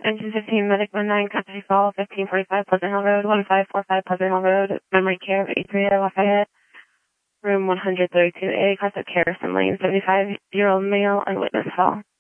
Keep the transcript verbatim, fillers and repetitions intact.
Engine fifteen, Medic one nine, Custody Fall, fifteen forty-five Pleasant Hill Road, one five four five Pleasant Hill Road, Memory Care of eight three Lafayette, room one thirty-two A, Classic Harrison Lane, seventy-five-year-old male, eyewitness fall.